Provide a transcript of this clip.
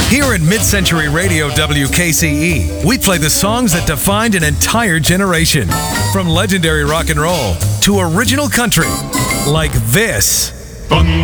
Here at Mid-Century Radio WKCE, we play the songs that defined an entire generation. From legendary rock and roll to original country, like this. Thunder.